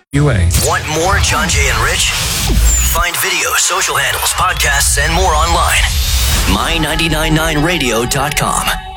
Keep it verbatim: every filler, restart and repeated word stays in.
U A. Want more John Jay and Rich? Find video, social handles, podcasts, and more online. my nine nine nine radio dot com.